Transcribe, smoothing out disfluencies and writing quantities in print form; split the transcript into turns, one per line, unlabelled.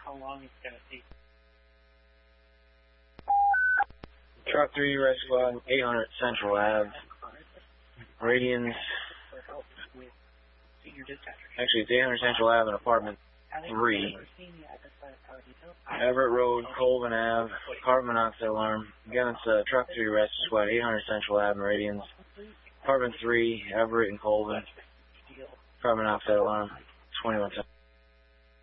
how long it's going to take.
Truck 3, Rescue Squad, 800 Central Ave, Radians, actually it's 800 Central Ave and Apartment 3, Everett Road, Colvin Ave, carbon monoxide alarm. Again, it's Truck 3, Rescue Squad, 800 Central Ave, Radians, Apartment 3, Everett and Colvin, carbon monoxide alarm, 21 seconds.